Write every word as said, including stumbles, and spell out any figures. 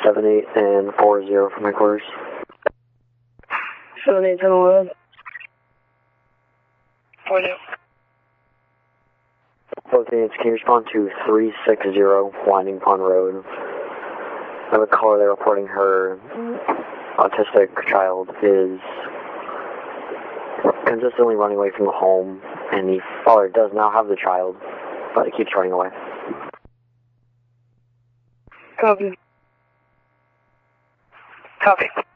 seven eight and four zero from headquarters. seven eight, ten eleven. four zero. Both units, can you respond to three six zero Winding Pond Road? I have a caller there reporting her autistic child is consistently running away from the home, and the father does now have the child, but it keeps running away. Copy. Copy.